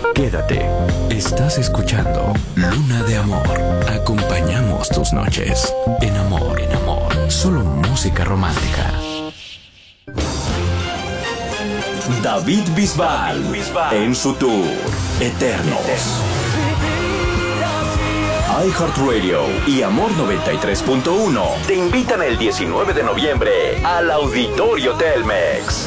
Quédate. Estás escuchando Luna de Amor. Acompañamos tus noches. En amor, en amor. Solo música romántica. David Bisbal en su tour Eternos. iHeartRadio y Amor 93.1 te invitan el 19 de noviembre al Auditorio Telmex.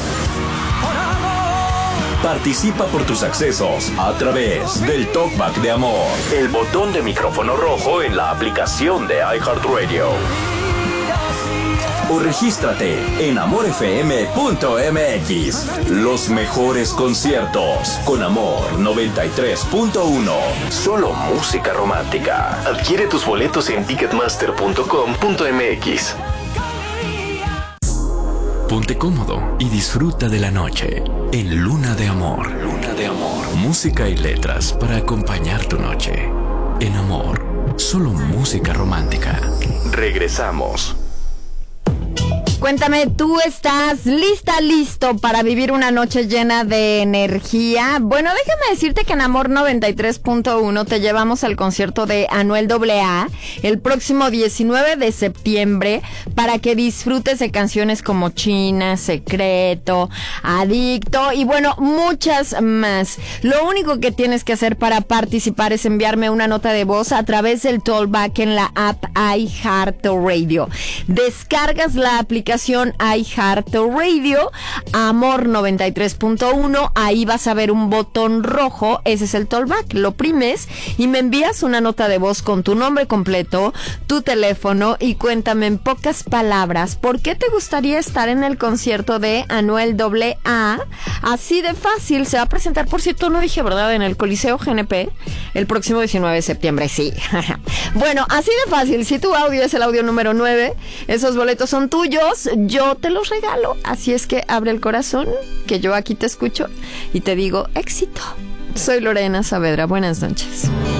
Participa por tus accesos a través del Talkback de Amor, el botón de micrófono rojo en la aplicación de iHeartRadio. O regístrate en amorfm.mx. Los mejores conciertos con Amor 93.1. Solo música romántica. Adquiere tus boletos en ticketmaster.com.mx. Ponte cómodo y disfruta de la noche en Luna de Amor. Luna de Amor. Música y letras para acompañar tu noche. En Amor, solo música romántica. Regresamos. Cuéntame, ¿tú estás listo para vivir una noche llena de energía? Bueno, déjame decirte que en Amor 93.1 te llevamos al concierto de Anuel AA el próximo 19 de septiembre para que disfrutes de canciones como China, Secreto, Adicto y bueno, muchas más. Lo único que tienes que hacer para participar es enviarme una nota de voz a través del Talkback en la app iHeartRadio. Descargas la aplicación iHeartRadio, Amor 93.1, ahí vas a ver un botón rojo, ese es el Talkback, lo oprimes y me envías una nota de voz con tu nombre completo, tu teléfono y cuéntame en pocas palabras por qué te gustaría estar en el concierto de Anuel AA. Así de fácil, se va a presentar, por cierto, no dije verdad, en el Coliseo GNP el próximo 19 de septiembre, sí. Bueno, así de fácil, si tu audio es el audio número 9, esos boletos son tuyos, yo te los regalo, así es que abre el corazón, que yo aquí te escucho y te digo éxito. Soy Lorena Saavedra, buenas noches.